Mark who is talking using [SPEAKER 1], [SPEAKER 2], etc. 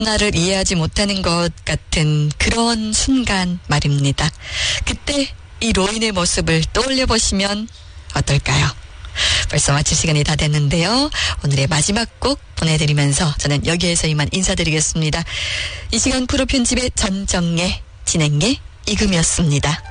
[SPEAKER 1] 나를 이해하지 못하는 것 같은 그런 순간 말입니다. 그때 이 로인의 모습을 떠올려 보시면 어떨까요? 벌써 마칠 시간이 다 됐는데요. 오늘의 마지막 곡 보내드리면서 저는 여기에서 이만 인사드리겠습니다. 이 시간 프로 편집의 전정예, 진행의 이금이었습니다.